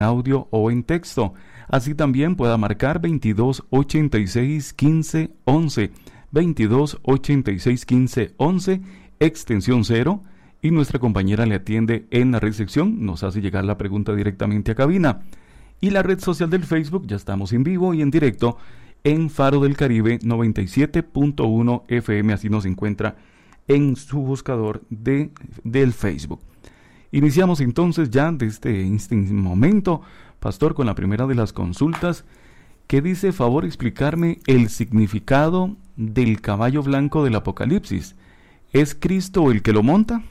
audio o en texto. Así también pueda marcar 22 86 15 11, 22 86 15 11, extensión 0, y nuestra compañera le atiende en la recepción, nos hace llegar la pregunta directamente a cabina. Y la red social del Facebook, ya estamos en vivo y en directo en Faro del Caribe 97.1 FM, así nos encuentra en su buscador del Facebook. Iniciamos entonces ya desde este momento, pastor, con la primera de las consultas, que dice: favor explicarme el significado del caballo blanco del Apocalipsis. ¿Es Cristo el que lo monta?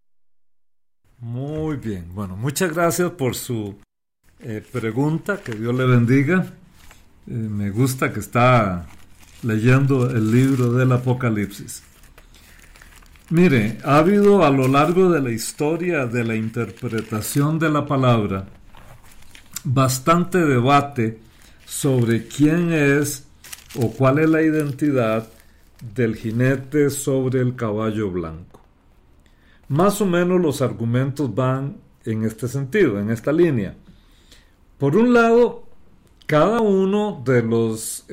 Muy bien, bueno, muchas gracias por su pregunta, que Dios le bendiga. Me gusta que está leyendo el libro del Apocalipsis. Mire, ha habido a lo largo de la historia de la interpretación de la palabra bastante debate sobre quién es o cuál es la identidad del jinete sobre el caballo blanco. Más o menos los argumentos van en este sentido, en esta línea. Por un lado, cada uno de los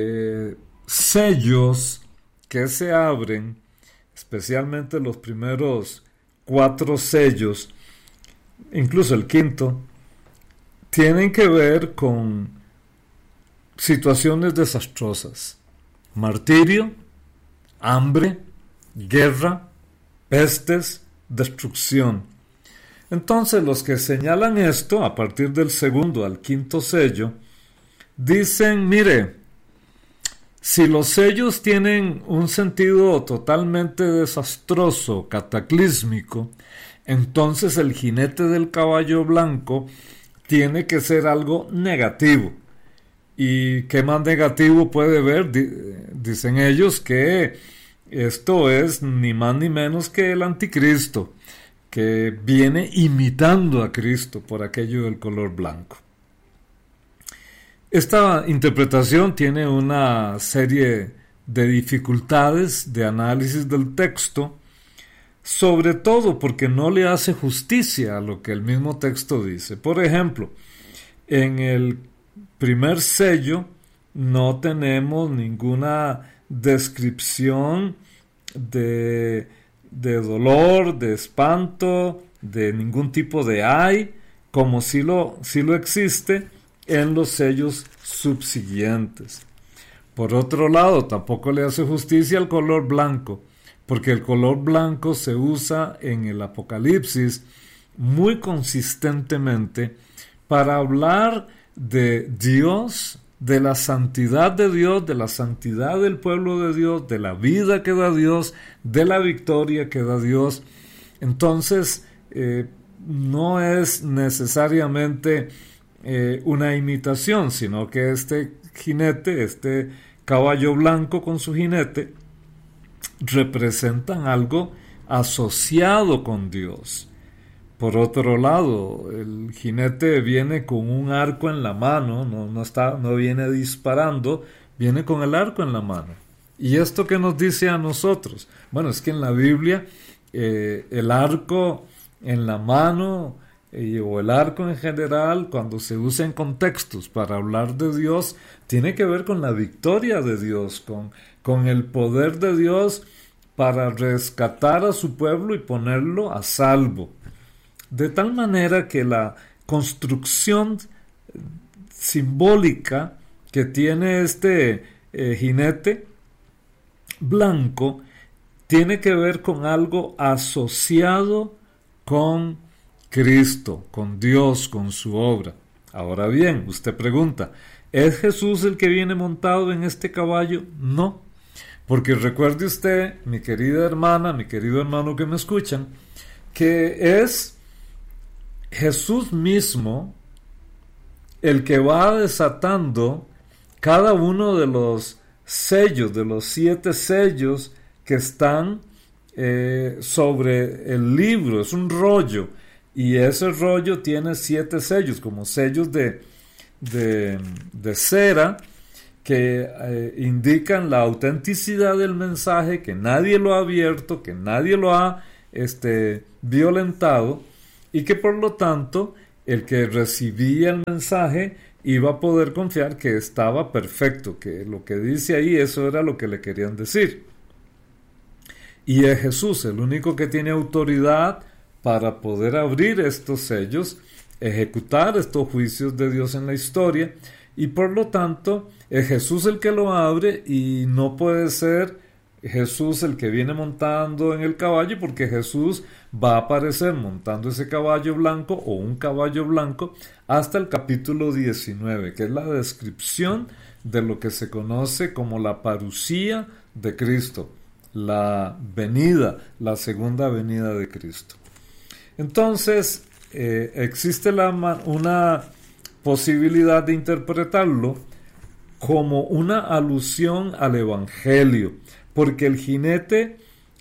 sellos que se abren, especialmente los primeros 4 sellos, incluso el quinto, tienen que ver con situaciones desastrosas: martirio, hambre, guerra, pestes, destrucción. Entonces, los que señalan esto a partir del segundo al quinto sello dicen: mire, si los sellos tienen un sentido totalmente desastroso, cataclísmico, entonces el jinete del caballo blanco tiene que ser algo negativo. ¿Y qué más negativo puede ver? Dicen ellos que esto es ni más ni menos que el anticristo, que viene imitando a Cristo por aquello del color blanco. Esta interpretación tiene una serie de dificultades de análisis del texto, sobre todo porque no le hace justicia a lo que el mismo texto dice. Por ejemplo, en el primer sello no tenemos ninguna descripción de dolor, de espanto, de ningún tipo de ay, como si lo existe en los sellos subsiguientes. Por otro lado, tampoco le hace justicia al color blanco, porque el color blanco se usa en el Apocalipsis muy consistentemente para hablar de Dios, de la santidad de Dios, de la santidad del pueblo de Dios, de la vida que da Dios, de la victoria que da Dios. Entonces, no es necesariamente una imitación, sino que este jinete, este caballo blanco con su jinete, representan algo asociado con Dios. Por otro lado, el jinete viene con un arco en la mano, no viene disparando, viene con el arco en la mano. ¿Y esto qué nos dice a nosotros? Bueno, es que en la Biblia el arco en la mano o el arco en general, cuando se usa en contextos para hablar de Dios, tiene que ver con la victoria de Dios, con el poder de Dios para rescatar a su pueblo y ponerlo a salvo. De tal manera que la construcción simbólica que tiene este jinete blanco tiene que ver con algo asociado con Cristo, con Dios, con su obra. Ahora bien, usted pregunta, ¿es Jesús el que viene montado en este caballo? No, porque recuerde usted, mi querida hermana, mi querido hermano que me escuchan, que es Jesús mismo el que va desatando cada uno de los sellos, de los 7 sellos que están sobre el libro. Es un rollo, y ese rollo tiene 7 sellos, como sellos de cera, que indican la autenticidad del mensaje, que nadie lo ha abierto, que nadie lo ha violentado, y que por lo tanto el que recibía el mensaje iba a poder confiar que estaba perfecto, que lo que dice ahí, eso era lo que le querían decir. Y es Jesús el único que tiene autoridad para poder abrir estos sellos, ejecutar estos juicios de Dios en la historia, y por lo tanto es Jesús el que lo abre, y no puede ser Jesús el que viene montando en el caballo, porque Jesús va a aparecer montando ese caballo blanco o un caballo blanco hasta el capítulo 19, que es la descripción de lo que se conoce como la parusía de Cristo, la venida, la segunda venida de Cristo. Entonces, existe una posibilidad de interpretarlo como una alusión al Evangelio, porque el jinete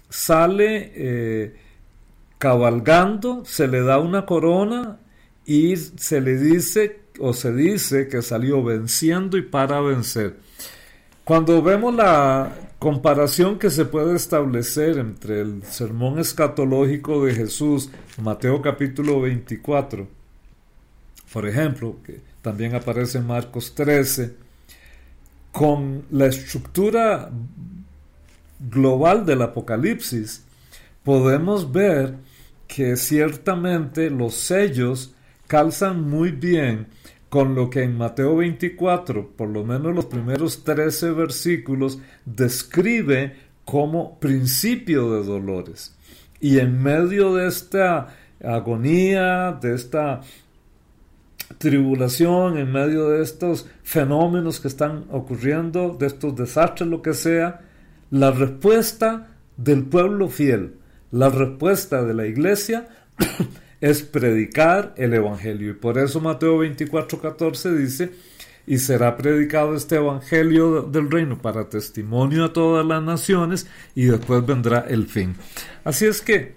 sale cabalgando, se le da una corona y se le dice, o se dice que salió venciendo y para vencer. Cuando vemos la comparación que se puede establecer entre el sermón escatológico de Jesús, Mateo capítulo 24, por ejemplo, que también aparece en Marcos 13, con la estructura global del Apocalipsis, podemos ver que ciertamente los sellos calzan muy bien con lo que en Mateo 24, por lo menos los primeros 13 versículos, describe como principio de dolores. Y en medio de esta agonía, de esta tribulación, en medio de estos fenómenos que están ocurriendo, de estos desastres, lo que sea, la respuesta del pueblo fiel, la respuesta de la iglesia es predicar el evangelio. Y por eso Mateo 24:14 dice: y será predicado este evangelio del reino para testimonio a todas las naciones, y después vendrá el fin. Así es que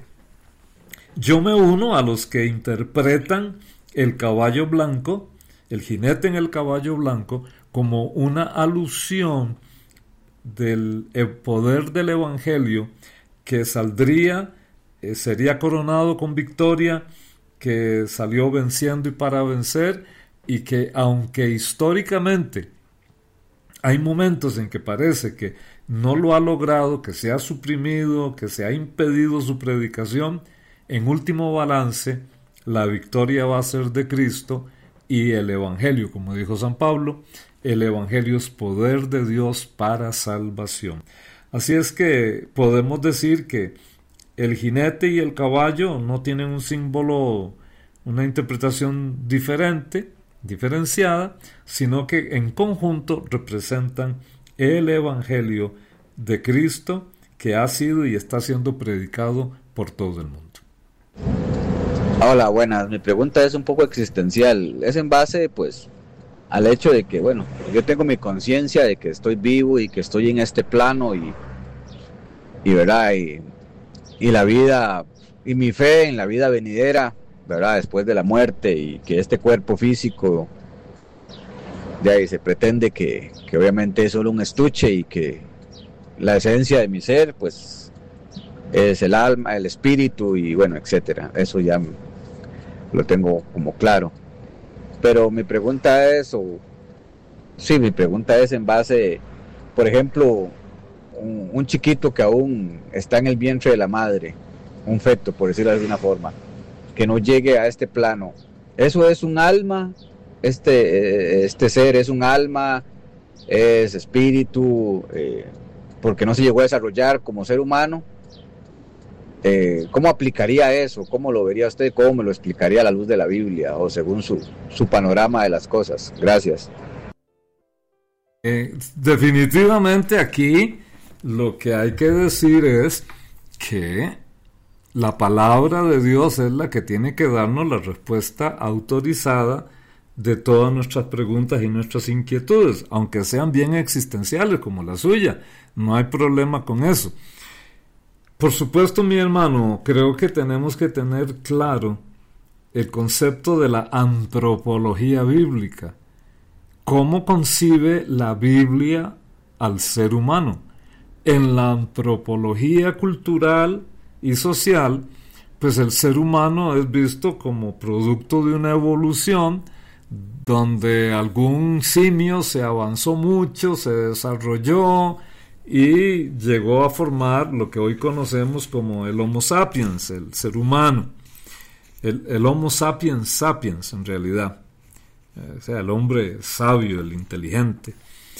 yo me uno a los que interpretan el caballo blanco, el jinete en el caballo blanco, como una alusión del poder del evangelio que saldría, sería coronado con victoria, que salió venciendo y para vencer, y que aunque históricamente hay momentos en que parece que no lo ha logrado, que se ha suprimido, que se ha impedido su predicación, en último balance la victoria va a ser de Cristo, y el evangelio, como dijo San Pablo, el evangelio es poder de Dios para salvación. Así es que podemos decir que el jinete y el caballo no tienen un símbolo, una interpretación diferenciada, sino que en conjunto representan el evangelio de Cristo, que ha sido y está siendo predicado por todo el mundo. Hola, buenas. Mi pregunta es un poco existencial. Es en base, pues, al hecho de que, bueno, yo tengo mi conciencia de que estoy vivo y que estoy en este plano y ¿verdad? Y la vida, y mi fe en la vida venidera, ¿verdad? Después de la muerte, y que este cuerpo físico, de ahí se pretende que obviamente es solo un estuche, y que la esencia de mi ser, pues, es el alma, el espíritu, y bueno, etcétera. Eso ya lo tengo como claro. Pero mi pregunta es, mi pregunta es en base, por ejemplo, un chiquito que aún está en el vientre de la madre, un feto, por decirlo de alguna forma, que no llegue a este plano, ¿eso es un alma? Este ser es un alma, es espíritu, porque no se llegó a desarrollar como ser humano. ¿Cómo aplicaría eso? ¿Cómo lo vería usted? ¿Cómo me lo explicaría a la luz de la Biblia, o según su panorama de las cosas? Gracias. Definitivamente aquí lo que hay que decir es que la palabra de Dios es la que tiene que darnos la respuesta autorizada de todas nuestras preguntas y nuestras inquietudes, aunque sean bien existenciales como la suya. No hay problema con eso. Por supuesto, mi hermano, creo que tenemos que tener claro el concepto de la antropología bíblica. ¿Cómo concibe la Biblia al ser humano? En la antropología cultural y social pues el ser humano es visto como producto de una evolución donde algún simio se avanzó mucho, se desarrolló y llegó a formar lo que hoy conocemos como el Homo sapiens, el ser humano, el Homo sapiens sapiens en realidad, o sea, el hombre sabio, el inteligente.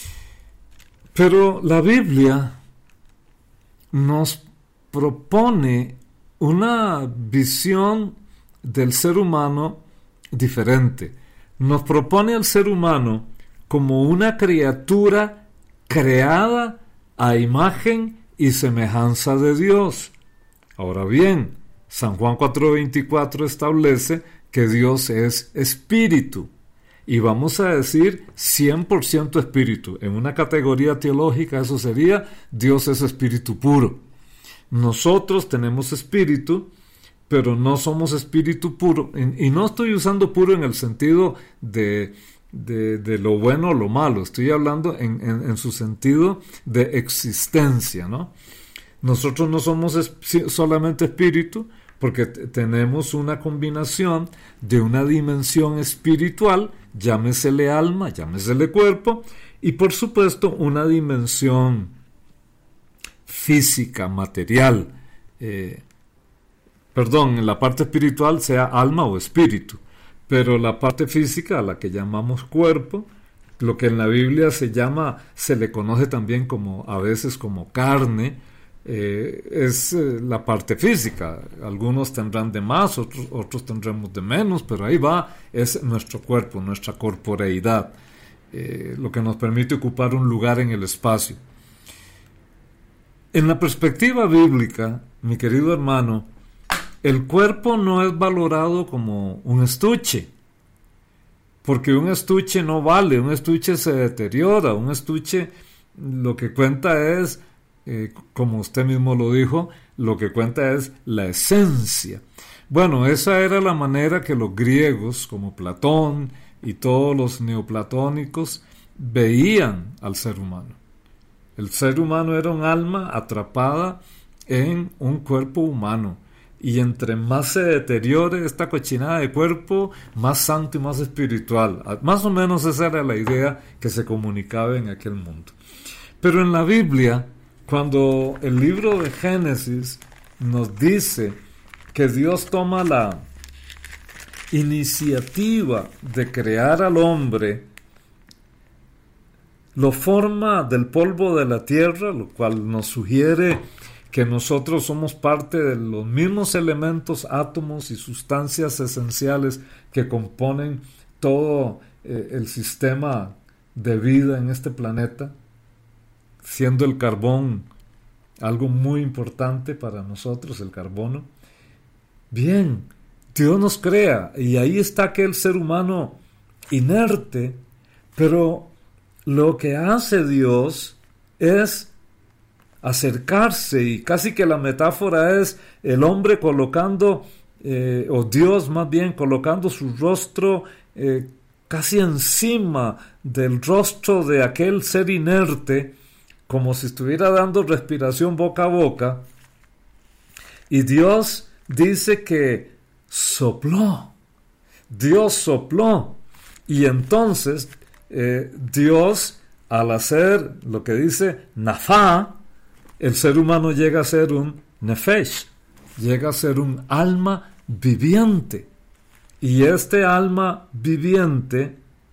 Pero la Biblia nos propone una visión del ser humano diferente. Nos propone al ser humano como una criatura creada a imagen y semejanza de Dios. Ahora bien, San Juan 4:24 establece que Dios es espíritu. Y vamos a decir 100% espíritu. En una categoría teológica eso sería Dios es espíritu puro. Nosotros tenemos espíritu, pero no somos espíritu puro. Y no estoy usando puro en el sentido de lo bueno o lo malo. Estoy hablando en su sentido de existencia, ¿no? Nosotros no somos solamente espíritu, porque tenemos una combinación de una dimensión espiritual, llámesele alma, llámesele cuerpo, y por supuesto una dimensión física, material. En la parte espiritual sea alma o espíritu, pero la parte física, a la que llamamos cuerpo, lo que en la Biblia se le conoce también como, a veces como carne, es la parte física. Algunos tendrán de más, otros tendremos de menos, pero ahí va, es nuestro cuerpo, nuestra corporeidad, lo que nos permite ocupar un lugar en el espacio. En la perspectiva bíblica, mi querido hermano, el cuerpo no es valorado como un estuche, porque un estuche no vale, un estuche se deteriora, un estuche lo que cuenta es, como usted mismo lo dijo, lo que cuenta es la esencia. Bueno, esa era la manera que los griegos, como Platón y todos los neoplatónicos, veían al ser humano. El ser humano era un alma atrapada en un cuerpo humano. Y entre más se deteriore esta cochinada de cuerpo, más santo y más espiritual. Más o menos esa era la idea que se comunicaba en aquel mundo. Pero en la Biblia, cuando el libro de Génesis nos dice que Dios toma la iniciativa de crear al hombre, lo forma del polvo de la tierra, lo cual nos sugiere que nosotros somos parte de los mismos elementos, átomos y sustancias esenciales que componen todo el sistema de vida en este planeta, siendo el carbón algo muy importante para nosotros, el carbono. Bien, Dios nos crea y ahí está aquel ser humano inerte, pero lo que hace Dios es acercarse, y casi que la metáfora es el hombre colocando, o Dios más bien, colocando su rostro casi encima del rostro de aquel ser inerte, como si estuviera dando respiración boca a boca, y Dios dice que sopló, Dios sopló, y entonces Dios, al hacer lo que dice nafá, el ser humano llega a ser un nefesh, llega a ser un alma viviente, y este alma viviente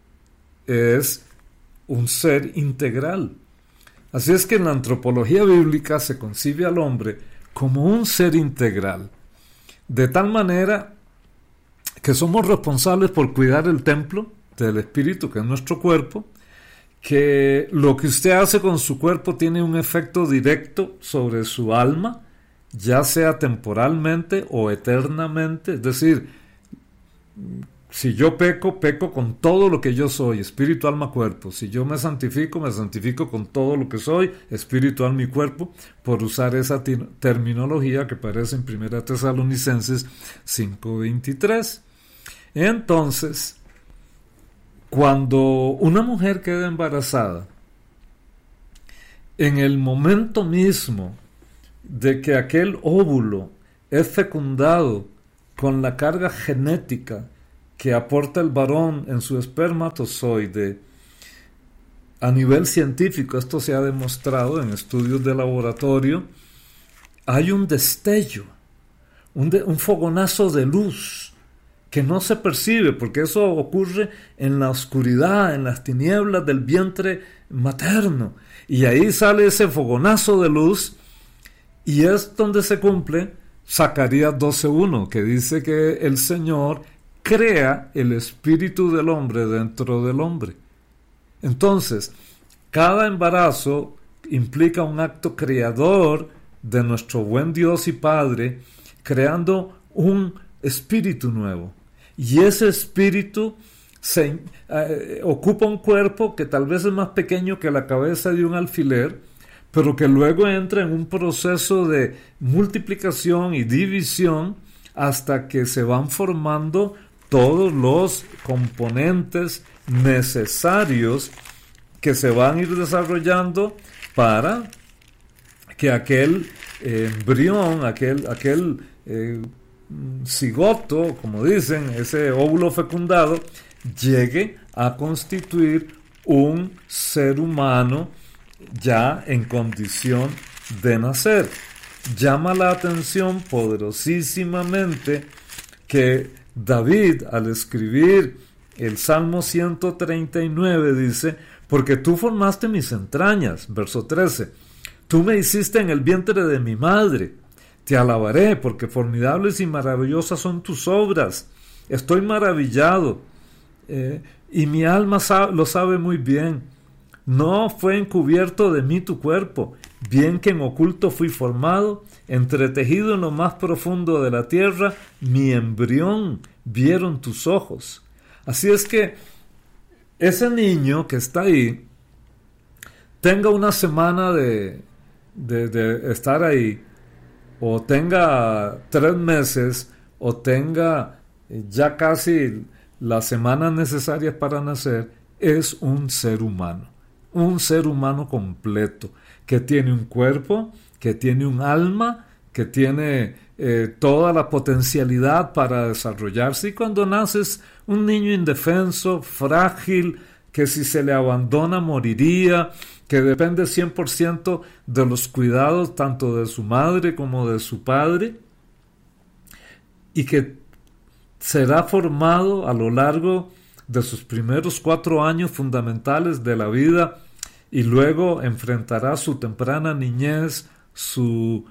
es un ser integral. Así es que en la antropología bíblica se concibe al hombre como un ser integral, de tal manera que somos responsables por cuidar el templo del espíritu, que es nuestro cuerpo, que lo que usted hace con su cuerpo tiene un efecto directo sobre su alma, ya sea temporalmente o eternamente. Es decir, si yo peco con todo lo que yo soy, espíritu, alma, cuerpo. Si yo me santifico con todo lo que soy, espíritu, alma y cuerpo, por usar esa terminología que aparece en 1 Tesalonicenses 5:23. Entonces, cuando una mujer queda embarazada, en el momento mismo de que aquel óvulo es fecundado con la carga genética que aporta el varón en su espermatozoide, a nivel científico, esto se ha demostrado en estudios de laboratorio, hay un destello, un fogonazo de luz que no se percibe, porque eso ocurre en la oscuridad, en las tinieblas del vientre materno, y ahí sale ese fogonazo de luz, y es donde se cumple Zacarías 12:1, que dice que el Señor crea el espíritu del hombre dentro del hombre. Entonces, cada embarazo implica un acto creador de nuestro buen Dios y Padre, creando un espíritu nuevo. Y ese espíritu ocupa un cuerpo que tal vez es más pequeño que la cabeza de un alfiler, pero que luego entra en un proceso de multiplicación y división hasta que se van formando todos los componentes necesarios que se van a ir desarrollando para que aquel embrión, aquel cigoto, como dicen, ese óvulo fecundado, llegue a constituir un ser humano ya en condición de nacer. Llama la atención poderosísimamente que David, al escribir el Salmo 139, dice: porque tú formaste mis entrañas, verso 13, tú me hiciste en el vientre de mi madre, te alabaré, porque formidables y maravillosas son tus obras, estoy maravillado, y mi alma lo sabe muy bien, no fue encubierto de mí tu cuerpo, bien que en oculto fui formado, entretejido en lo más profundo de la tierra, mi embrión vieron tus ojos. Así es que ese niño que está ahí, tenga una semana de estar ahí, o tenga 3 meses, o tenga ya casi las semanas necesarias para nacer, es un ser humano completo, que tiene un cuerpo, que tiene un alma, que tiene toda la potencialidad para desarrollarse, y cuando naces un niño indefenso, frágil, que si se le abandona moriría, que depende 100% de los cuidados tanto de su madre como de su padre, y que será formado a lo largo de sus primeros 4 años fundamentales de la vida, y luego enfrentará su temprana niñez, su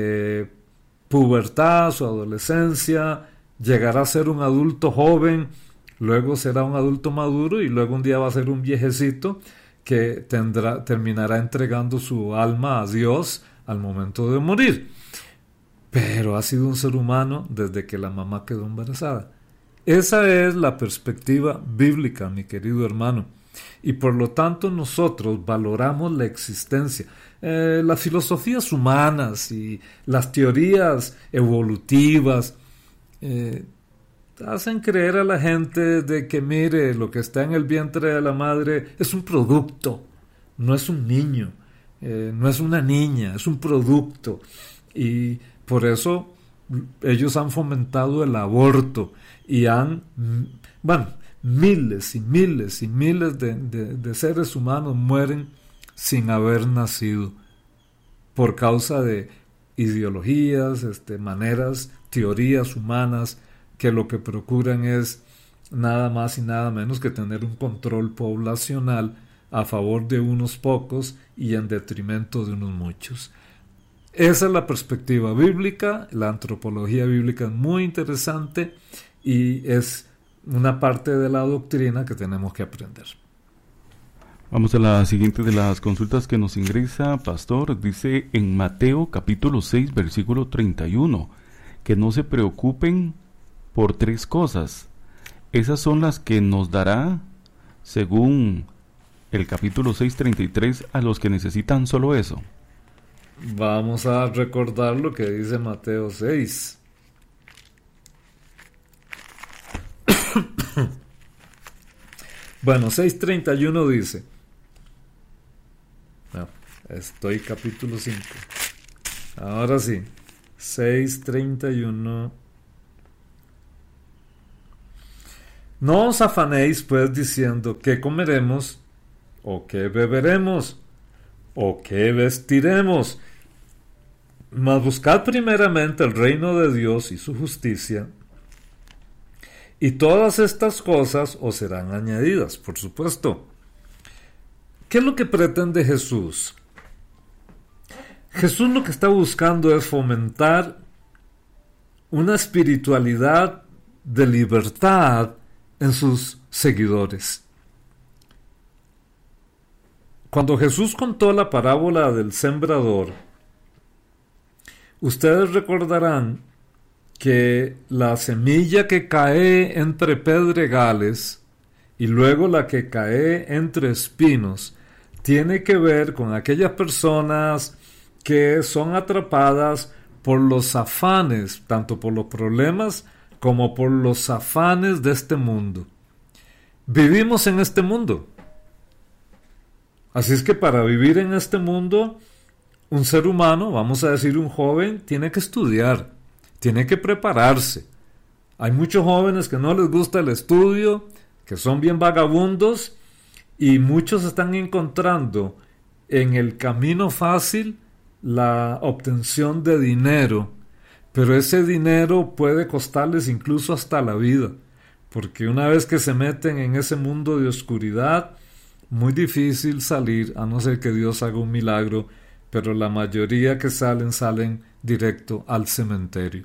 pubertad, su adolescencia, llegará a ser un adulto joven, luego será un adulto maduro, y luego un día va a ser un viejecito que terminará entregando su alma a Dios al momento de morir. Pero ha sido un ser humano desde que la mamá quedó embarazada. Esa es la perspectiva bíblica, mi querido hermano. Y por lo tanto nosotros valoramos la existencia. Las filosofías humanas y las teorías evolutivas hacen creer a la gente de que, mire, lo que está en el vientre de la madre es un producto, no es un niño, no es una niña, es un producto. Y por eso ellos han fomentado el aborto y miles y miles y miles de seres humanos mueren sin haber nacido por causa de ideologías, maneras, teorías humanas que lo que procuran es nada más y nada menos que tener un control poblacional a favor de unos pocos y en detrimento de unos muchos. Esa es la perspectiva bíblica. La antropología bíblica es muy interesante y es una parte de la doctrina que tenemos que aprender. Vamos a la siguiente de las consultas que nos ingresa, pastor. Dice en Mateo capítulo 6, versículo 31, que no se preocupen por 3 cosas. Esas son las que nos dará, según el capítulo 6:33, a los que necesitan solo eso. Vamos a recordar lo que dice Mateo 6. Bueno, 6:31 dice, estoy capítulo 5. Ahora sí, 6:31. No os afanéis pues diciendo qué comeremos, o qué beberemos, o qué vestiremos, mas buscad primeramente el reino de Dios y su justicia, y todas estas cosas os serán añadidas, por supuesto. ¿Qué es lo que pretende Jesús? Jesús lo que está buscando es fomentar una espiritualidad de libertad en sus seguidores. Cuando Jesús contó la parábola del sembrador, ustedes recordarán que la semilla que cae entre pedregales y luego la que cae entre espinos tiene que ver con aquellas personas que son atrapadas por los afanes, tanto por los problemas como por los afanes de este mundo. Vivimos en este mundo. Así es que para vivir en este mundo, un ser humano, vamos a decir un joven, tiene que estudiar, tiene que prepararse. Hay muchos jóvenes que no les gusta el estudio, que son bien vagabundos, y muchos están encontrando en el camino fácil la obtención de dinero, pero ese dinero puede costarles incluso hasta la vida, porque una vez que se meten en ese mundo de oscuridad, muy difícil salir, a no ser que Dios haga un milagro, pero la mayoría que salen directo al cementerio.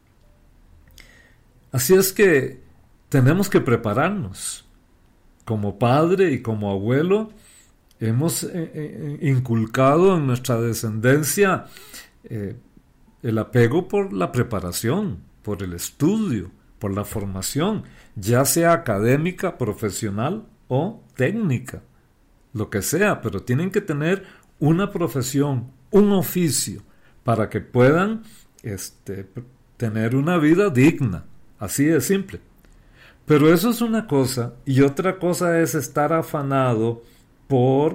Así es que tenemos que prepararnos. Como padre y como abuelo, hemos inculcado en nuestra descendencia el apego por la preparación, por el estudio, por la formación, ya sea académica, profesional o técnica, lo que sea, pero tienen que tener una profesión, un oficio, para que puedan tener una vida digna, así de simple. Pero eso es una cosa, y otra cosa es estar afanado por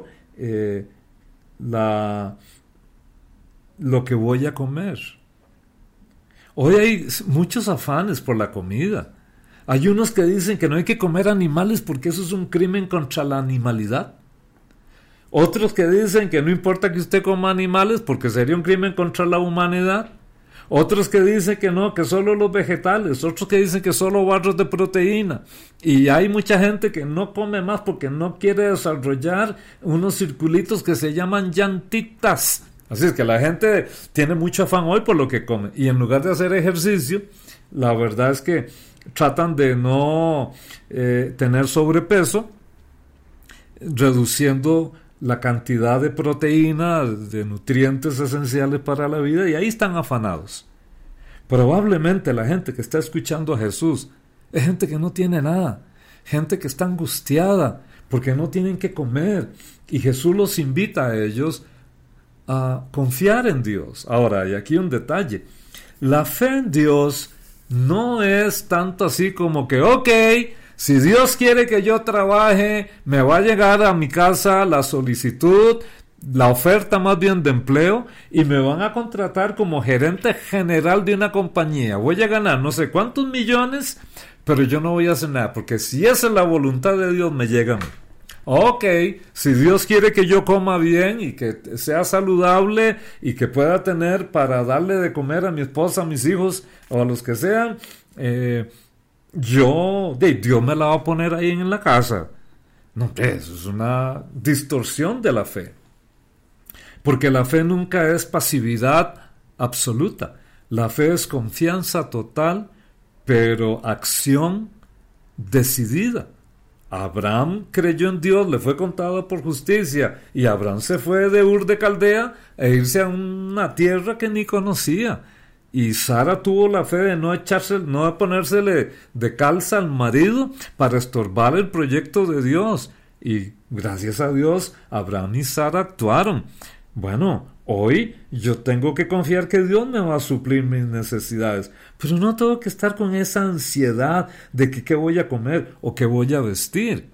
lo que voy a comer. Hoy hay muchos afanes por la comida. Hay unos que dicen que no hay que comer animales porque eso es un crimen contra la animalidad. Otros que dicen que no importa que usted coma animales porque sería un crimen contra la humanidad. Otros que dicen que no, que solo los vegetales. Otros que dicen que solo barras de proteína. Y hay mucha gente que no come más porque no quiere desarrollar unos circulitos que se llaman llantitas. Así es que la gente tiene mucho afán hoy por lo que come. Y en lugar de hacer ejercicio, la verdad es que tratan de no tener sobrepeso, reduciendo la cantidad de proteína, de nutrientes esenciales para la vida, y ahí están afanados. Probablemente la gente que está escuchando a Jesús es gente que no tiene nada, gente que está angustiada porque no tienen que comer, y Jesús los invita a ellos a confiar en Dios. Ahora, hay aquí un detalle: la fe en Dios no es tanto así como que, ok, si Dios quiere que yo trabaje, me va a llegar a mi casa la solicitud, la oferta más bien de empleo, y me van a contratar como gerente general de una compañía. Voy a ganar no sé cuántos millones, pero yo no voy a hacer nada, porque si esa es la voluntad de Dios, me llega a mí. Ok, si Dios quiere que yo coma bien y que sea saludable y que pueda tener para darle de comer a mi esposa, a mis hijos o a los que sean, Dios me la va a poner ahí en la casa. No, eso es una distorsión de la fe. Porque la fe nunca es pasividad absoluta. La fe es confianza total, pero acción decidida. Abraham creyó en Dios, le fue contado por justicia, y Abraham se fue de Ur de Caldea e irse a una tierra que ni conocía. Y Sara tuvo la fe de no ponérsele de calza al marido para estorbar el proyecto de Dios. Y gracias a Dios, Abraham y Sara actuaron. Bueno, hoy yo tengo que confiar que Dios me va a suplir mis necesidades, pero no tengo que estar con esa ansiedad de que qué voy a comer o qué voy a vestir.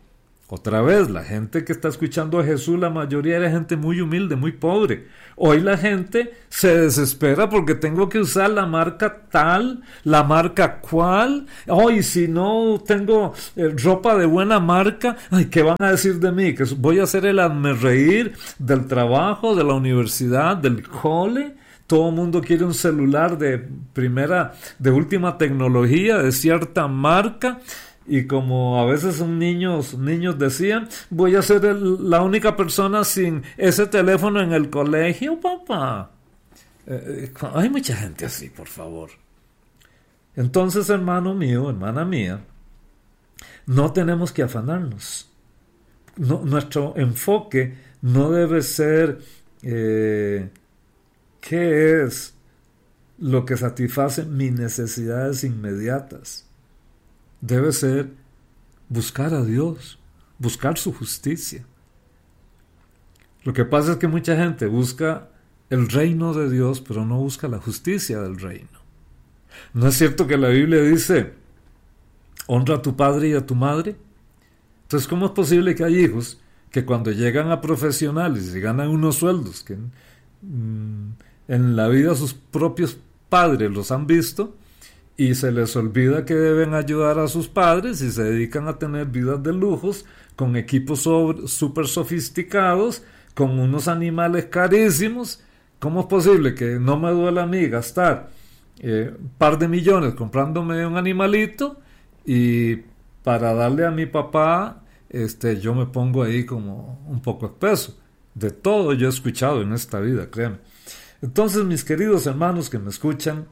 Otra vez, la gente que está escuchando a Jesús, la mayoría era gente muy humilde, muy pobre. Hoy la gente se desespera porque tengo que usar la marca tal, la marca cual. Hoy si no tengo ropa de buena marca, ay, ¿qué van a decir de mí? Que voy a ser el hazmerreír del trabajo, de la universidad, del cole. Todo el mundo quiere un celular de última tecnología, de cierta marca. Y como a veces niños decían, voy a ser la única persona sin ese teléfono en el colegio, papá. Hay mucha gente así, por favor. Entonces, hermano mío, hermana mía, no tenemos que afanarnos. Nuestro enfoque no debe ser qué es lo que satisface mis necesidades inmediatas. Debe ser buscar a Dios, buscar su justicia. Lo que pasa es que mucha gente busca el reino de Dios, pero no busca la justicia del reino. ¿No es cierto que la Biblia dice, honra a tu padre y a tu madre? Entonces, ¿cómo es posible que hay hijos que cuando llegan a profesionales y ganan unos sueldos que en la vida sus propios padres los han visto, y se les olvida que deben ayudar a sus padres y se dedican a tener vidas de lujos con equipos súper sofisticados, con unos animales carísimos? ¿Cómo es posible que no me duela a mí gastar un par de millones comprándome un animalito y para darle a mi papá yo me pongo ahí como un poco espeso? De todo yo he escuchado en esta vida, créanme. Entonces, mis queridos hermanos que me escuchan,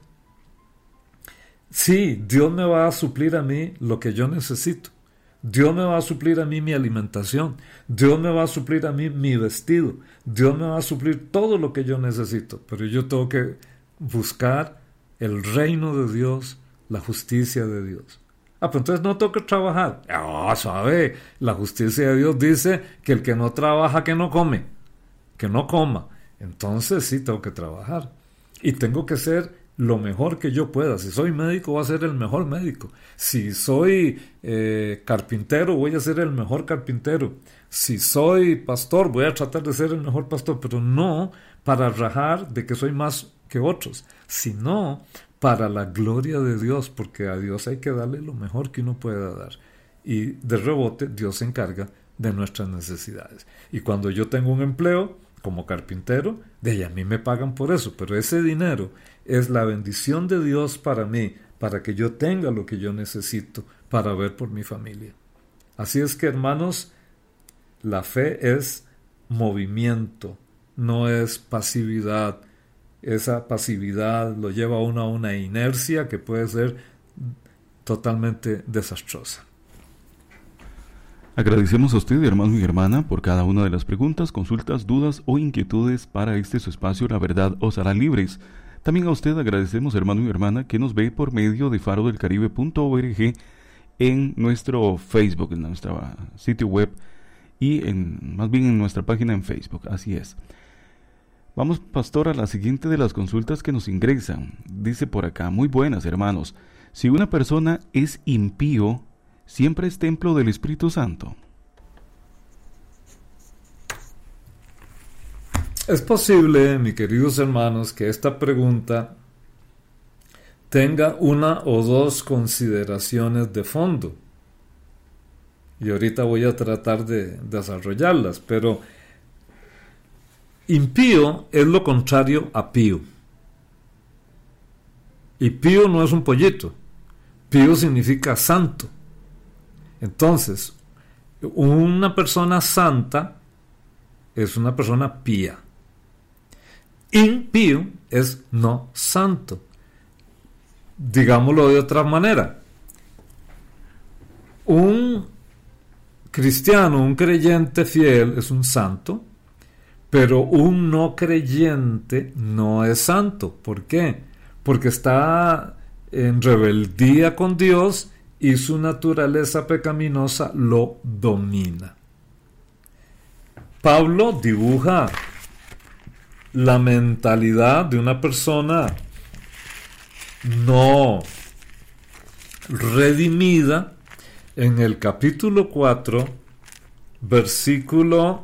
sí, Dios me va a suplir a mí lo que yo necesito. Dios me va a suplir a mí mi alimentación. Dios me va a suplir a mí mi vestido. Dios me va a suplir todo lo que yo necesito. Pero yo tengo que buscar el reino de Dios, la justicia de Dios. Pues entonces no tengo que trabajar. Sabe, la justicia de Dios dice que el que no trabaja, que no come. Que no coma. Entonces sí tengo que trabajar. Y tengo que ser lo mejor que yo pueda. Si soy médico, voy a ser el mejor médico. Si soy carpintero, voy a ser el mejor carpintero. Si soy pastor, voy a tratar de ser el mejor pastor, pero no para rajar de que soy más que otros, sino para la gloria de Dios, porque a Dios hay que darle lo mejor que uno pueda dar. Y de rebote, Dios se encarga de nuestras necesidades. Y cuando yo tengo un empleo como carpintero, de ahí a mí me pagan por eso, pero ese dinero es la bendición de Dios para mí, para que yo tenga lo que yo necesito para ver por mi familia. Así es que, hermanos, la fe es movimiento, no es pasividad. Esa pasividad lo lleva a una inercia que puede ser totalmente desastrosa. Agradecemos a usted, hermano y hermana, por cada una de las preguntas, consultas, dudas o inquietudes para su espacio La Verdad os hará libres. También a usted agradecemos, hermano y hermana, que nos ve por medio de farodelcaribe.org en nuestro Facebook, en nuestro sitio web y más bien en nuestra página en Facebook. Así es. Vamos, pastor, a la siguiente de las consultas que nos ingresan. Dice por acá: muy buenas, hermanos. Si una persona es impío, ¿siempre es templo del Espíritu Santo? Es posible, mis queridos hermanos, que esta pregunta tenga una o dos consideraciones de fondo. Y ahorita voy a tratar de desarrollarlas, pero impío es lo contrario a pío. Y pío no es un pollito. Pío significa santo. Entonces, una persona santa es una persona pía. Impío es no santo. Digámoslo de otra manera. Un cristiano, un creyente fiel es un santo, pero un no creyente no es santo. ¿Por qué? Porque está en rebeldía con Dios y su naturaleza pecaminosa lo domina. Pablo dibuja la mentalidad de una persona no redimida en el capítulo 4 versículo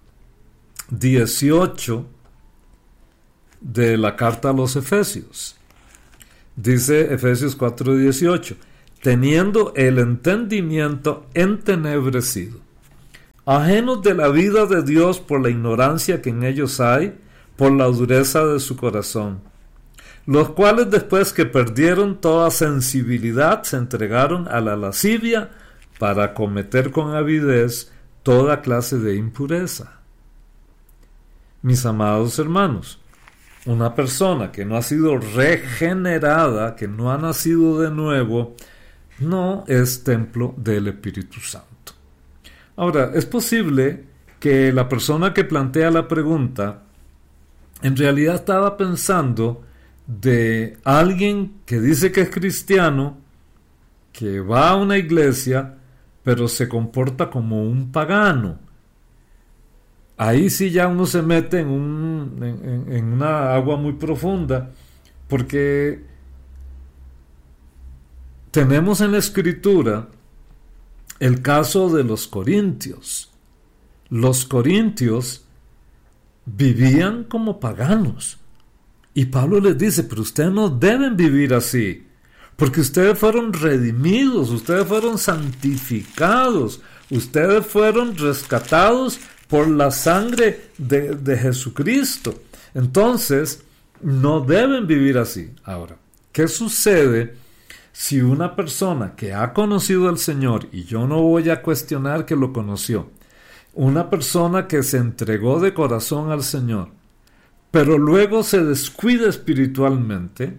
18 de la carta a los Efesios. Dice Efesios 4:18: teniendo el entendimiento entenebrecido, ajenos de la vida de Dios por la ignorancia que en ellos hay, por la dureza de su corazón, los cuales después que perdieron toda sensibilidad se entregaron a la lascivia para cometer con avidez toda clase de impureza. Mis amados hermanos, una persona que no ha sido regenerada, que no ha nacido de nuevo, no es templo del Espíritu Santo. Ahora, es posible que la persona que plantea la pregunta en realidad estaba pensando de alguien que dice que es cristiano, que va a una iglesia, pero se comporta como un pagano. Ahí sí ya uno se mete en una agua muy profunda, porque tenemos en la Escritura el caso de los corintios. Los corintios vivían como paganos. Y Pablo les dice, pero ustedes no deben vivir así, porque ustedes fueron redimidos, ustedes fueron santificados, ustedes fueron rescatados por la sangre de Jesucristo. Entonces, no deben vivir así. Ahora, ¿qué sucede si una persona que ha conocido al Señor, y yo no voy a cuestionar que lo conoció, una persona que se entregó de corazón al Señor, pero luego se descuida espiritualmente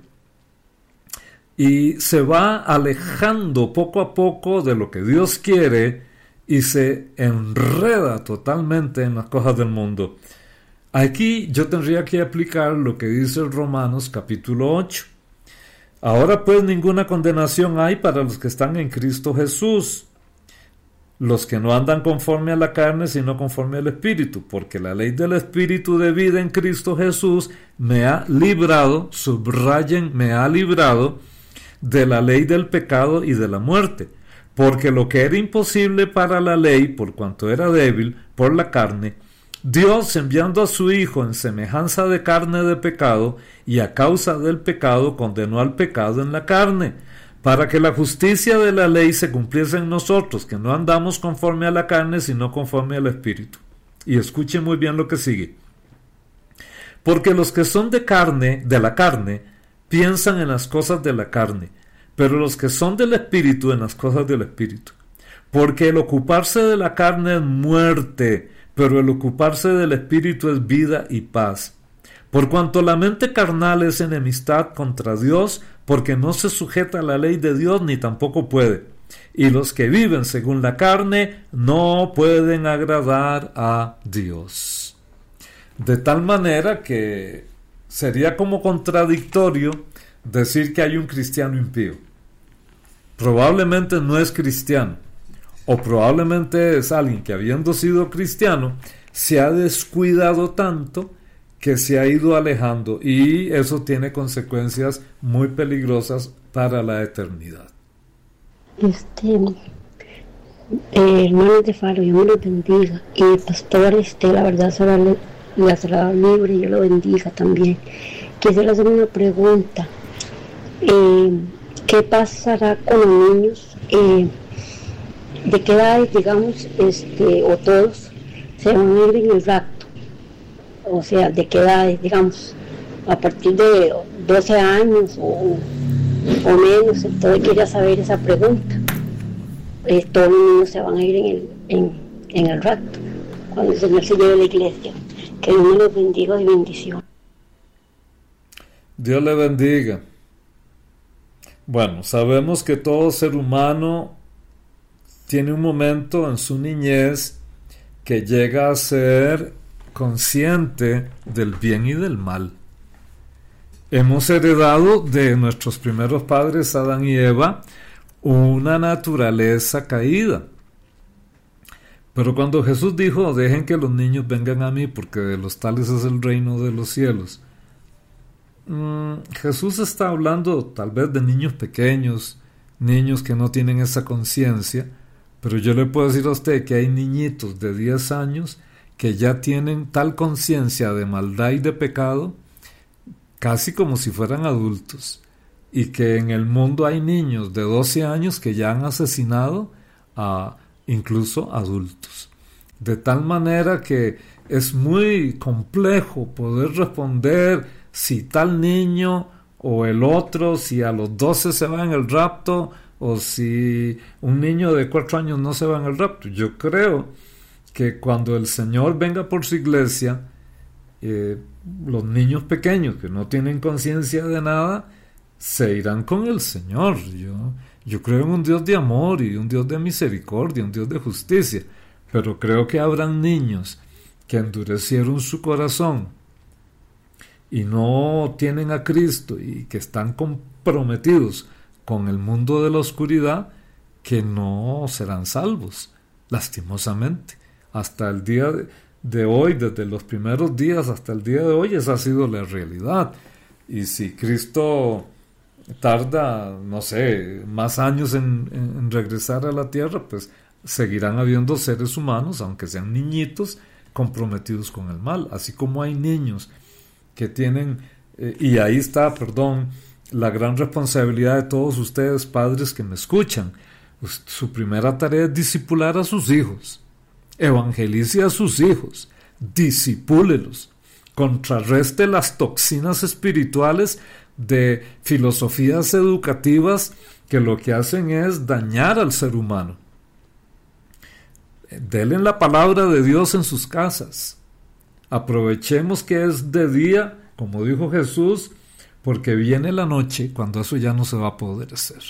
y se va alejando poco a poco de lo que Dios quiere y se enreda totalmente en las cosas del mundo? Aquí yo tendría que aplicar lo que dice Romanos capítulo 8. Ahora pues ninguna condenación hay para los que están en Cristo Jesús, los que no andan conforme a la carne, sino conforme al Espíritu, porque la ley del Espíritu de vida en Cristo Jesús me ha librado, subrayen, me ha librado de la ley del pecado y de la muerte, porque lo que era imposible para la ley, por cuanto era débil por la carne, Dios, enviando a su Hijo en semejanza de carne de pecado, y a causa del pecado condenó al pecado en la carne, para que la justicia de la ley se cumpliese en nosotros, que no andamos conforme a la carne, sino conforme al Espíritu. Y escuchen muy bien lo que sigue. Porque los que son de la carne, piensan en las cosas de la carne, pero los que son del Espíritu en las cosas del Espíritu. Porque el ocuparse de la carne es muerte, pero el ocuparse del Espíritu es vida y paz. Por cuanto la mente carnal es enemistad contra Dios, porque no se sujeta a la ley de Dios ni tampoco puede. Y los que viven según la carne no pueden agradar a Dios. De tal manera que sería como contradictorio decir que hay un cristiano impío. Probablemente no es cristiano, o probablemente es alguien que, habiendo sido cristiano, se ha descuidado tanto que se ha ido alejando, y eso tiene consecuencias muy peligrosas para la eternidad. Hermanos de Faro, Dios me los bendiga, y pastor, la verdad solo le has dado libre, y yo lo bendiga también. Quisiera hacer una pregunta. ¿Qué pasará con los niños? ¿De qué edad, digamos, o todos se van a ir en el rapto? O sea, ¿de qué edad, digamos, a partir de 12 años o menos? Entonces quería saber esa pregunta. Todos los niños se van a ir en el rapto, cuando el Señor se lleve a la iglesia. Que Dios me los bendiga y bendición. Dios le bendiga. Bueno, sabemos que todo ser humano tiene un momento en su niñez que llega a ser consciente del bien y del mal. Hemos heredado de nuestros primeros padres, Adán y Eva, una naturaleza caída. Pero cuando Jesús dijo, dejen que los niños vengan a mí, porque de los tales es el reino de los cielos, Jesús está hablando tal vez de niños pequeños, niños que no tienen esa conciencia, Pero yo le puedo decir a usted que hay niñitos de 10 años que ya tienen tal conciencia de maldad y de pecado, casi como si fueran adultos, y que en el mundo hay niños de 12 años que ya han asesinado a incluso adultos. De tal manera que es muy complejo poder responder si tal niño o el otro, si a los 12 se va en el rapto, o si un niño de 4 años no se va en el rapto. Yo creo que cuando el Señor venga por su iglesia, los niños pequeños que no tienen conciencia de nada se irán con el Señor. Yo creo en un Dios de amor y un Dios de misericordia, un Dios de justicia, pero creo que habrán niños que endurecieron su corazón y no tienen a Cristo y que están comprometidos con el mundo de la oscuridad, que no serán salvos, lastimosamente. Hasta el día de hoy, desde los primeros días hasta el día de hoy, esa ha sido la realidad. Y si Cristo tarda, no sé, más años en regresar a la tierra, pues seguirán habiendo seres humanos, aunque sean niñitos, comprometidos con el mal. Así como hay niños que tienen, y ahí está, la gran responsabilidad de todos ustedes, padres que me escuchan. Su primera tarea es discipular a sus hijos. Evangelice a sus hijos. Disipúlelos. Contrarreste las toxinas espirituales de filosofías educativas que lo que hacen es dañar al ser humano. Denle la palabra de Dios en sus casas. Aprovechemos que es de día, como dijo Jesús, porque viene la noche cuando eso ya no se va a poder hacer.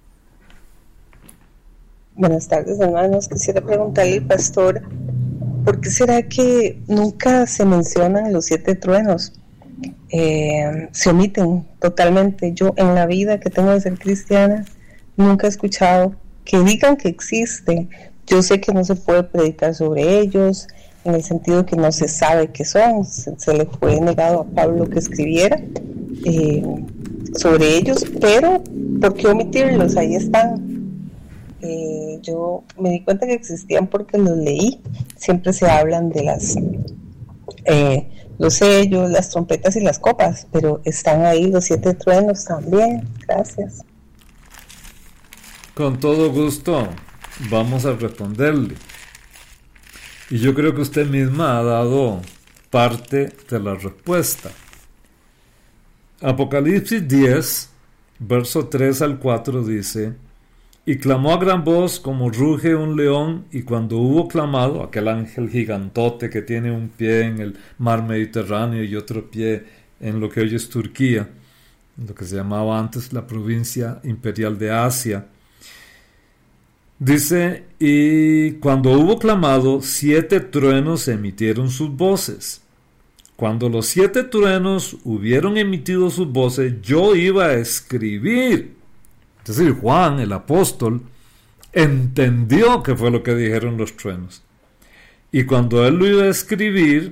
Buenas tardes, hermanos. Quisiera preguntarle al pastor, ¿por qué será que nunca se mencionan los 7 truenos? Se omiten totalmente. Yo en la vida que tengo de ser cristiana nunca he escuchado que digan que existen. Yo sé que no se puede predicar sobre ellos, en el sentido que no se sabe qué son. Se le fue negado a Pablo que escribiera sobre ellos, pero ¿por qué omitirlos? Ahí están. Yo me di cuenta que existían porque los leí. Siempre se hablan de los sellos, las trompetas y las copas, pero están ahí los 7 truenos también. Gracias. Con todo gusto vamos a responderle. Y yo creo que usted misma ha dado parte de la respuesta. Apocalipsis 10, verso 3 al 4 dice: y clamó a gran voz como ruge un león, y cuando hubo clamado, aquel ángel gigantote que tiene un pie en el mar Mediterráneo y otro pie en lo que hoy es Turquía, lo que se llamaba antes la provincia imperial de Asia, dice, y cuando hubo clamado, 7 truenos emitieron sus voces. Cuando los 7 truenos hubieron emitido sus voces, yo iba a escribir. Es decir, Juan, el apóstol, entendió qué fue lo que dijeron los truenos. Y cuando él lo iba a escribir,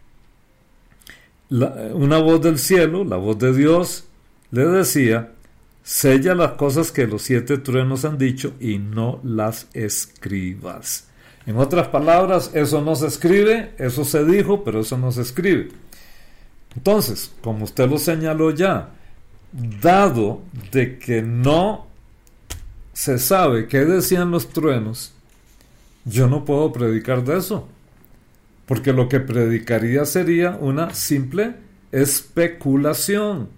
una voz del cielo, la voz de Dios, le decía: sella las cosas que los 7 truenos han dicho y no las escribas. En otras palabras, eso no se escribe, eso se dijo, pero eso no se escribe. Entonces, como usted lo señaló ya, dado de que no se sabe qué decían los truenos, yo no puedo predicar de eso, porque lo que predicaría sería una simple especulación.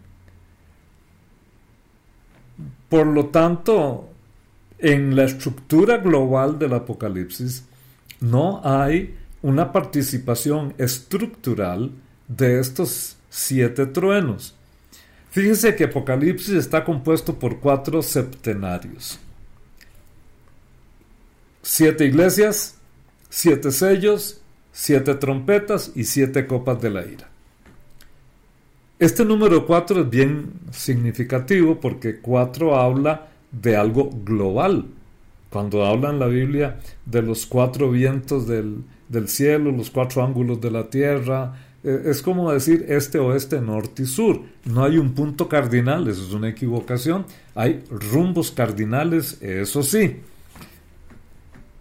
Por lo tanto, en la estructura global del Apocalipsis no hay una participación estructural de estos 7 truenos. Fíjese que Apocalipsis está compuesto por 4 septenarios. 7 iglesias, 7 sellos, 7 trompetas y 7 copas de la ira. Este número 4 es bien significativo porque 4 habla de algo global. Cuando habla en la Biblia de los 4 vientos del cielo, los 4 ángulos de la tierra, es como decir este, oeste, norte y sur. No hay un punto cardinal, eso es una equivocación. Hay rumbos cardinales, eso sí.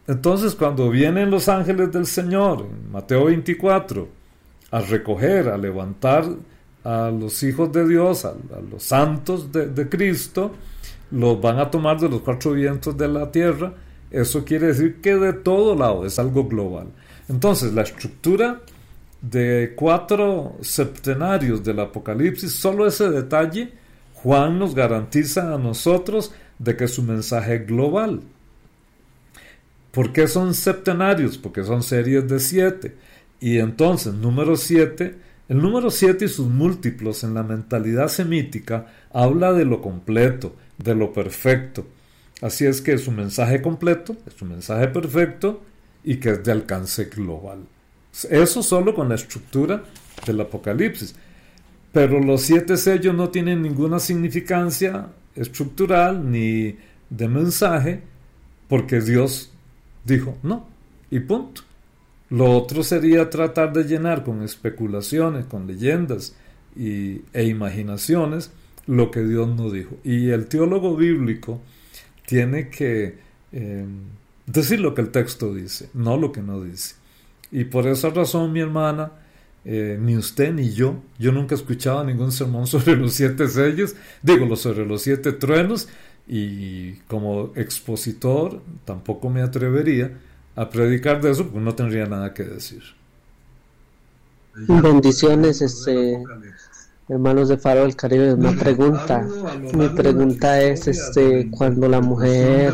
Entonces, cuando vienen los ángeles del Señor, en Mateo 24, a recoger, a levantar a los hijos de Dios, a los santos de Cristo, los van a tomar de los cuatro vientos de la tierra. Eso quiere decir que de todo lado es algo global. Entonces, la estructura de 4 septenarios del Apocalipsis, solo ese detalle, Juan nos garantiza a nosotros de que su mensaje es global. ¿Por qué son septenarios? Porque son series de 7. Y entonces, número 7, el número 7 y sus múltiplos en la mentalidad semítica habla de lo completo, de lo perfecto. Así es que es un mensaje completo, es un mensaje perfecto y que es de alcance global. Eso solo con la estructura del Apocalipsis. Pero los 7 sellos no tienen ninguna significancia estructural ni de mensaje, porque Dios dijo no, y punto. Lo otro sería tratar de llenar con especulaciones, con leyendas e imaginaciones lo que Dios no dijo. Y el teólogo bíblico tiene que decir lo que el texto dice, no lo que no dice. Y por esa razón, mi hermana, ni usted ni yo nunca he escuchado ningún sermón sobre los 7 sellos, sobre los 7 truenos, y como expositor tampoco me atrevería a predicar de eso, porque no tendría nada que decir. Bendiciones, hermanos de Faro del Caribe. Mi pregunta es, cuando la mujer,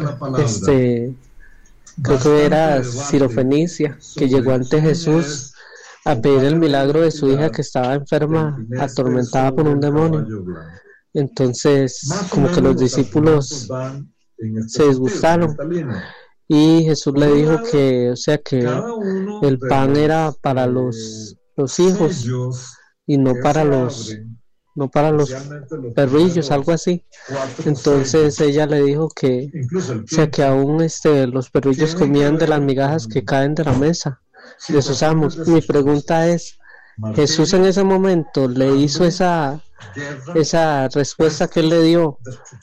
creo que era Sirofenicia, que llegó ante Jesús a pedir el milagro de su hija que estaba enferma, atormentada por un demonio. Entonces, como que los discípulos se disgustaron y Jesús le dijo que el pan era para los hijos y no para los perrillos, algo así. Entonces ella le dijo que aún los perrillos comían de las migajas que caen de la mesa de sus amos. Mi pregunta es, Jesús en ese momento le hizo esa respuesta que él le dio,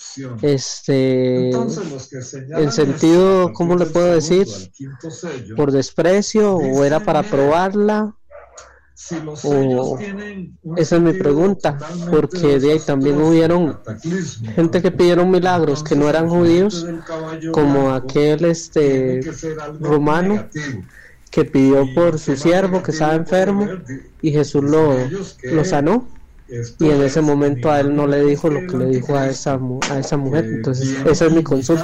en sentido, ¿cómo le puedo decir? ¿Por desprecio o era para probarla? Esa es mi pregunta, porque de ahí también hubieron gente que pidieron milagros que no eran judíos, como aquel romano que pidió por su siervo que estaba enfermo y Jesús lo sanó, y en ese momento a él no le dijo lo que le dijo a esa mujer. Entonces esa es mi consulta.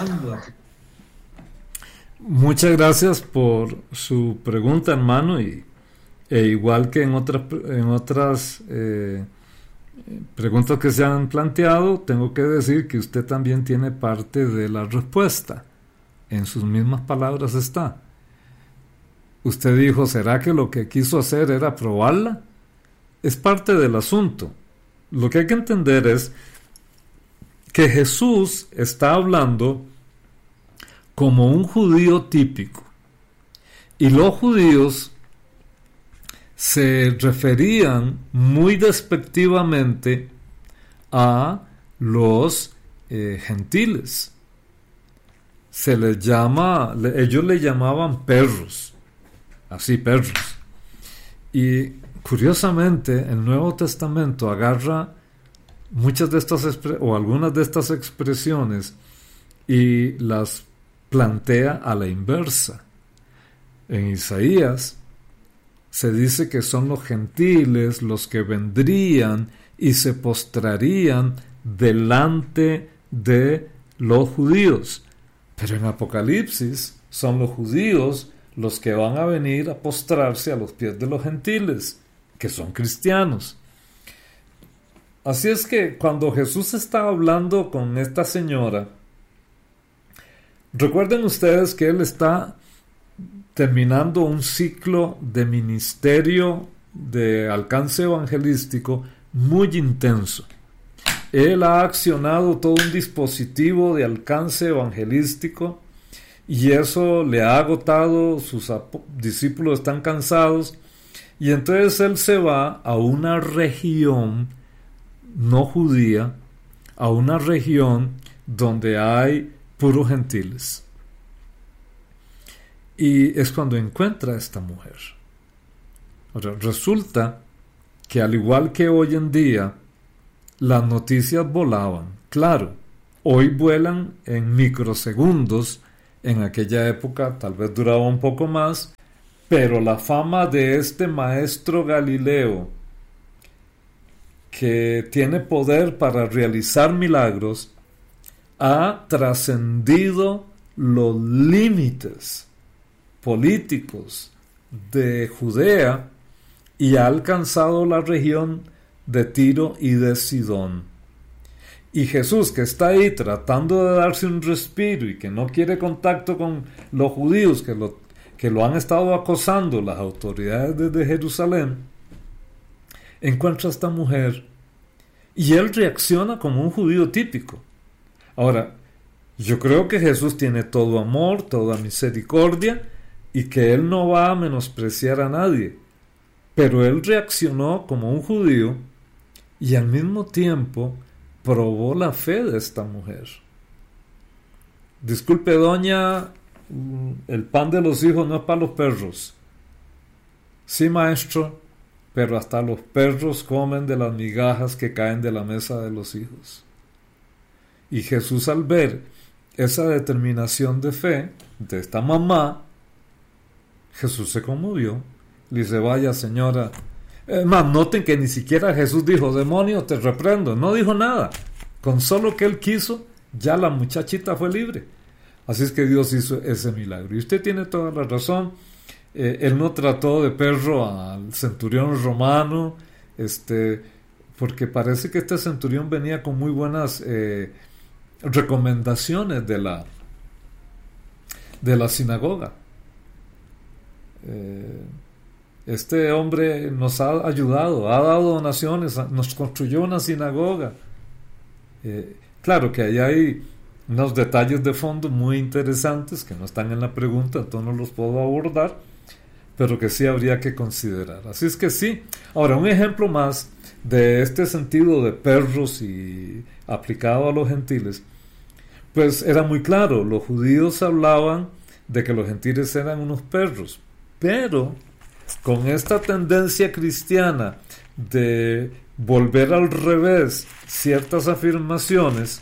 Muchas gracias por su pregunta, hermano, e igual que en otras preguntas que se han planteado, tengo que decir que usted también tiene parte de la respuesta. En sus mismas palabras está. Usted dijo, ¿será que lo que quiso hacer era probarla? Es parte del asunto. Lo que hay que entender es que Jesús está hablando como un judío típico. Y los judíos se referían muy despectivamente a los gentiles. Ellos le llamaban perros. Así, perros. Y curiosamente, el Nuevo Testamento agarra muchas de estas o algunas de estas expresiones y las plantea a la inversa. En Isaías se dice que son los gentiles los que vendrían y se postrarían delante de los judíos. Pero en Apocalipsis son los judíos los que van a venir a postrarse a los pies de los gentiles, que son cristianos. Así es que cuando Jesús estaba hablando con esta señora, recuerden ustedes que él está terminando un ciclo de ministerio de alcance evangelístico muy intenso. Él ha accionado todo un dispositivo de alcance evangelístico y eso le ha agotado, sus discípulos están cansados, y entonces él se va a una región no judía, a una región donde hay puros gentiles. y es cuando encuentra a esta mujer. Ahora, resulta que al igual que hoy en día, las noticias volaban. Claro, hoy vuelan en microsegundos, en aquella época tal vez duraba un poco más, pero la fama de este maestro Galileo, que tiene poder para realizar milagros, ha trascendido los límites políticos de Judea y ha alcanzado la región de Tiro y de Sidón. Y Jesús, que está ahí tratando de darse un respiro y que no quiere contacto con los judíos que lo han estado acosando las autoridades desde Jerusalén, encuentra a esta mujer y él reacciona como un judío típico. Ahora, yo creo que Jesús tiene todo amor, toda misericordia y que él no va a menospreciar a nadie, pero él reaccionó como un judío y al mismo tiempo probó la fe de esta mujer. Disculpe, doña, el pan de los hijos no es para los perros. Sí, maestro, pero hasta los perros comen de las migajas que caen de la mesa de los hijos. Y Jesús, al ver esa determinación de fe de esta mamá, Jesús se conmovió. Le dice, vaya señora. Más, noten que ni siquiera Jesús dijo, demonio, te reprendo. No dijo nada. Con solo que él quiso, ya la muchachita fue libre. Así es que Dios hizo ese milagro. Y usted tiene toda la razón. Él no trató de perro al centurión romano, porque parece que este centurión venía con muy buenas recomendaciones de la sinagoga. Este hombre nos ha ayudado, ha dado donaciones, nos construyó una sinagoga. Claro que ahí hay unos detalles de fondo muy interesantes que no están en la pregunta, entonces no los puedo abordar, pero que sí habría que considerar. Así es que sí. Ahora, un ejemplo más de este sentido de perros y aplicado a los gentiles, pues era muy claro, los judíos hablaban de que los gentiles eran unos perros, pero con esta tendencia cristiana de volver al revés ciertas afirmaciones,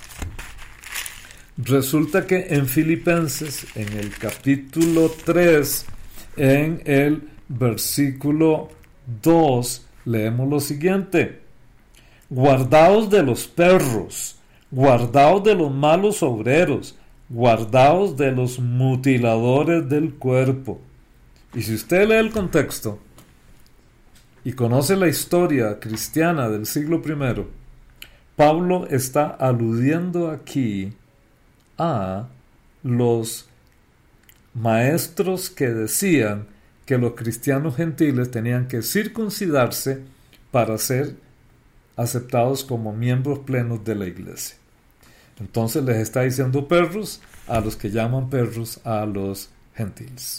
resulta que en Filipenses, en el capítulo 3, en el versículo 2, leemos lo siguiente: guardaos de los perros, guardaos de los malos obreros, guardaos de los mutiladores del cuerpo. Y si usted lee el contexto y conoce la historia cristiana del siglo I, Pablo está aludiendo aquí a los maestros que decían que los cristianos gentiles tenían que circuncidarse para ser aceptados como miembros plenos de la iglesia. Entonces les está diciendo perros a los que llaman perros a los gentiles.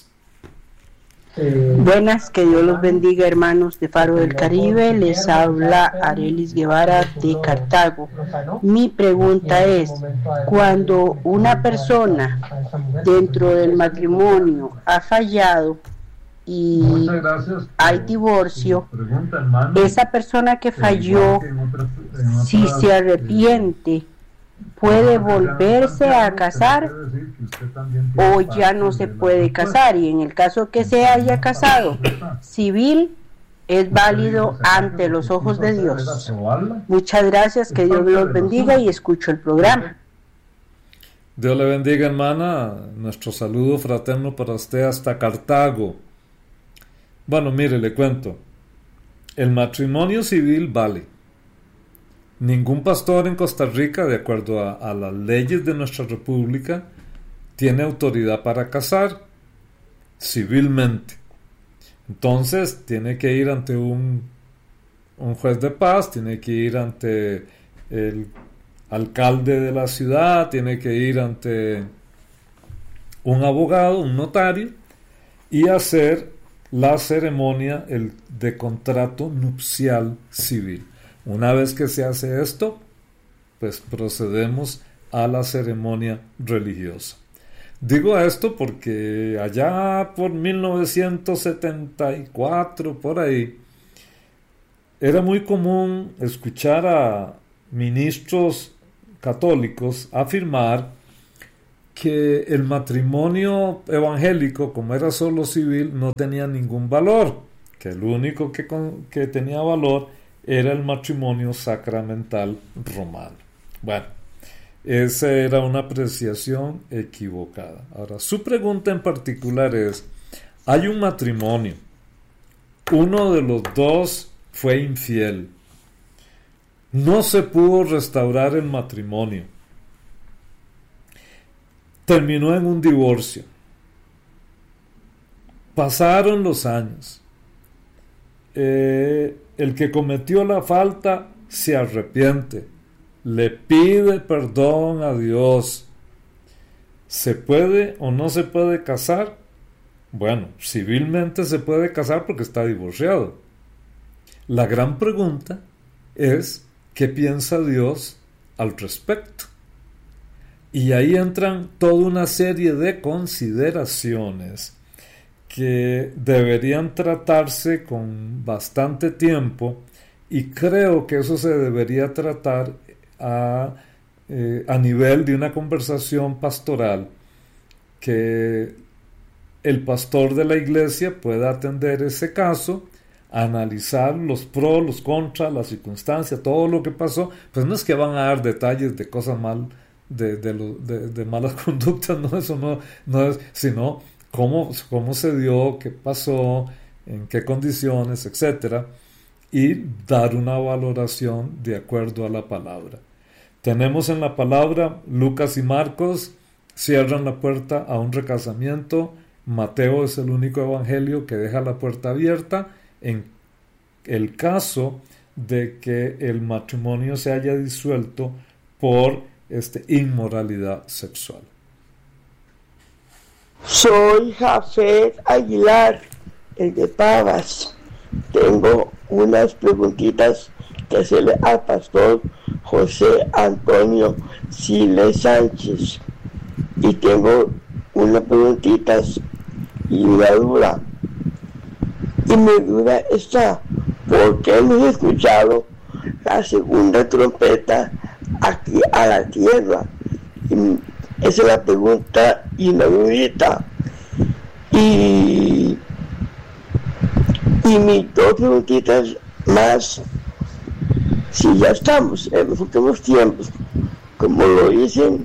Buenas, que Dios los bendiga, hermanos de Faro del Caribe. Les habla Arelis Guevara de Cartago. Mi pregunta es, cuando una persona dentro del matrimonio ha fallado y hay divorcio, esa persona que falló, si se arrepiente, ¿puede volverse a casar o ya no se puede casar? Y en el caso que se haya casado civil, es válido ante los ojos de Dios. Muchas gracias, que Dios los bendiga y escucho el programa. Dios le bendiga, hermana. Nuestro saludo fraterno para usted hasta Cartago. Bueno, mire, le cuento. El matrimonio civil vale. Ningún pastor en Costa Rica, de acuerdo a las leyes de nuestra república, tiene autoridad para casar civilmente. Entonces tiene que ir ante un juez de paz, tiene que ir ante el alcalde de la ciudad, tiene que ir ante un abogado, un notario, y hacer la ceremonia de contrato nupcial civil. Una vez que se hace esto, pues procedemos a la ceremonia religiosa. Digo esto porque allá por 1974, por ahí, era muy común escuchar a ministros católicos afirmar que el matrimonio evangélico, como era solo civil, no tenía ningún valor, que el único que tenía valor era el matrimonio sacramental romano. Bueno, esa era una apreciación equivocada. Ahora, su pregunta en particular es, hay un matrimonio, uno de los dos fue infiel, no se pudo restaurar el matrimonio, terminó en un divorcio, pasaron los años, el que cometió la falta se arrepiente, le pide perdón a Dios. ¿Se puede o no se puede casar? Bueno, civilmente se puede casar porque está divorciado. La gran pregunta es, ¿qué piensa Dios al respecto? Y ahí entran toda una serie de consideraciones que deberían tratarse con bastante tiempo, y creo que eso se debería tratar a nivel de una conversación pastoral, que el pastor de la iglesia pueda atender ese caso, analizar los pros, los contras, las circunstancias, todo lo que pasó. Pues no es que van a dar detalles de cosas mal, de malas conductas, no, eso no es, sino cómo se dio, qué pasó, en qué condiciones, etcétera, y dar una valoración de acuerdo a la palabra. Tenemos en la palabra, Lucas y Marcos cierran la puerta a un recasamiento. Mateo es el único evangelio que deja la puerta abierta en el caso de que el matrimonio se haya disuelto por inmoralidad sexual. Soy Jafet Aguilar, el de Pavas. Tengo unas preguntitas que hacerle al pastor José Antonio Siles Sánchez, y tengo unas preguntitas y una duda, y mi duda está: ¿por qué no he escuchado la segunda trompeta aquí a la tierra? Y esa es la pregunta y una dudita. Y mis dos preguntitas más: si ya estamos en los últimos tiempos, como lo dicen,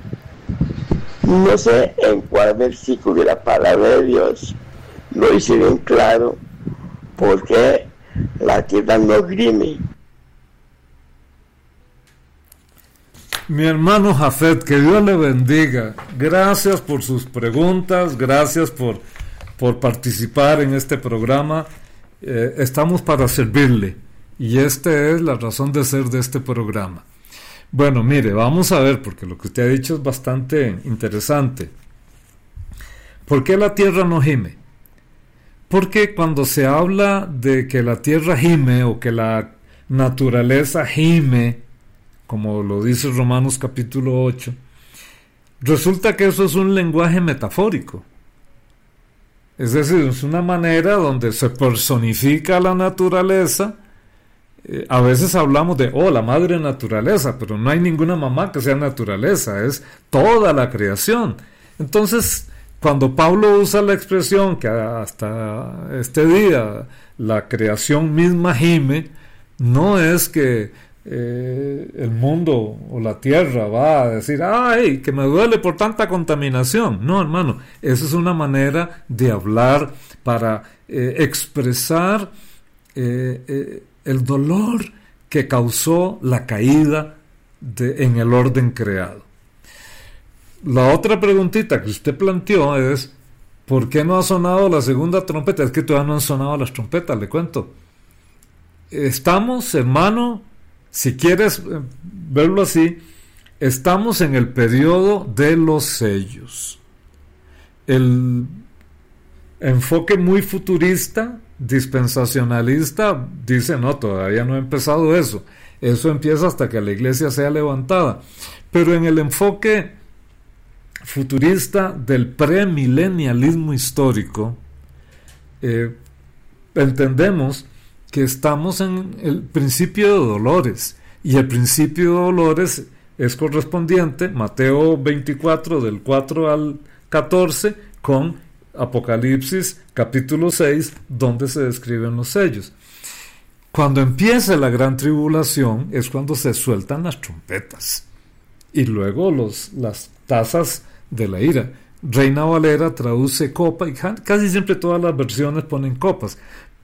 no sé en cuál versículo de la palabra de Dios lo dice bien claro, porque la tierra no grime. Mi hermano Jafet, que Dios le bendiga. Gracias por sus preguntas, gracias por participar en este programa. Estamos para servirle, y esta es la razón de ser de este programa. Bueno, mire, vamos a ver, porque lo que usted ha dicho es bastante interesante. ¿Por qué la tierra no gime? Porque cuando se habla de que la tierra gime o que la naturaleza gime, como lo dice Romanos capítulo 8, resulta que eso es un lenguaje metafórico. Es decir, es una manera donde se personifica la naturaleza. A veces hablamos de, la madre naturaleza, pero no hay ninguna mamá que sea naturaleza, es toda la creación. Entonces, cuando Pablo usa la expresión que hasta este día la creación misma gime, no es que el mundo o la tierra va a decir, ¡ay, que me duele por tanta contaminación! No, hermano, esa es una manera de hablar para expresar el dolor que causó la caída en el orden creado. La otra preguntita que usted planteó es, ¿por qué no ha sonado la segunda trompeta? Es que todavía no han sonado las trompetas, le cuento. Estamos, hermano, si quieres verlo así, estamos en el periodo de los sellos. El enfoque muy futurista, dispensacionalista, dice, no, todavía no ha empezado eso. Eso empieza hasta que la iglesia sea levantada. Pero en el enfoque futurista del premilenialismo histórico, entendemos que estamos en el principio de dolores, y el principio de dolores es correspondiente, Mateo 24 del 4 al 14, con Apocalipsis capítulo 6, donde se describen los sellos. Cuando empieza la gran tribulación es cuando se sueltan las trompetas y luego las tazas de la ira. Reina Valera traduce copa, y casi siempre todas las versiones ponen copas,